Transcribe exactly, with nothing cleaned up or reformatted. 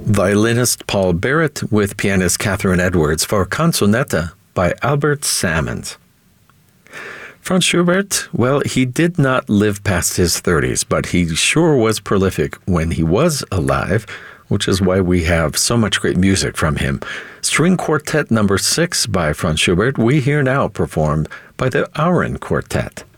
violinist Paul Barrett with pianist Catherine Edwards for Canzonetta by Albert Salmons. Franz Schubert, well, he did not live past his thirties, but he sure was prolific when he was alive, which is why we have so much great music from him. String Quartet number six by Franz Schubert, we hear now performed by the Auren Quartet.